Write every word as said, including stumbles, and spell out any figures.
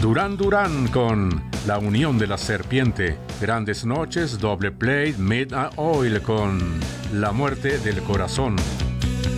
Duran Duran con La Unión de la Serpiente. Grandes Noches, Doble Play, Midnight Oil con La Muerte del Corazón.